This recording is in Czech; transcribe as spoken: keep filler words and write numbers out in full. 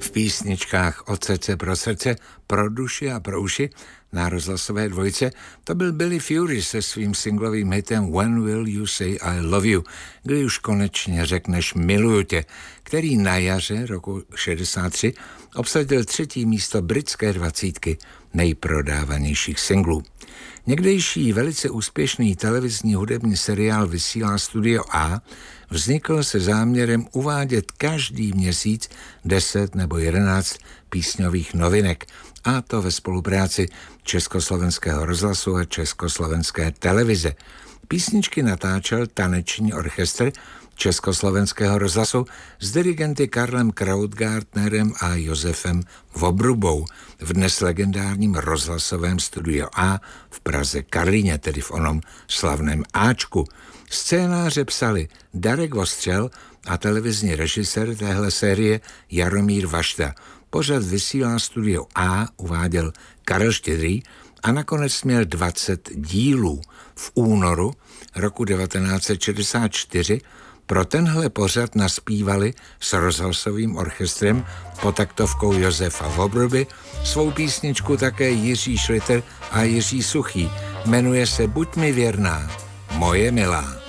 v písničkách Od srdce pro srdce, pro duši a pro uši na rozhlasové dvojce, to byl Billy Fury se svým singlovým hitem When Will You Say I Love You, kdy už konečně řekneš miluju tě, který na jaře roku šedesát tři obsadil třetí místo britské dvacítky nejprodávanějších singlů. Někdejší velice úspěšný televizní hudební seriál Vysílá Studio A vznikl se záměrem uvádět každý měsíc deset nebo jedenáct písňových novinek, a to ve spolupráci Československého rozhlasu a Československé televize. Písničky natáčel taneční orchestr Československého rozhlasu s dirigenty Karlem Krautgartnerem a Josefem Vobrubou v dnes legendárním rozhlasovém studiu A v Praze Karlíně, tedy v onom slavném Ačku. Scénáře psali Darek Vostřel a televizní režisér téhle série Jaromír Vašta. Pořad Vysílá Studio A uváděl Karel Štědrý a nakonec měl dvacet dílů. V únoru roku devatenáct set šedesát čtyři pro tenhle pořad naspívali s rozhlasovým orchestrem pod taktovkou Josefa Vobruby svou písničku také Jiří Šliter a Jiří Suchý. Jmenuje se Buď mi věrná, moje milá.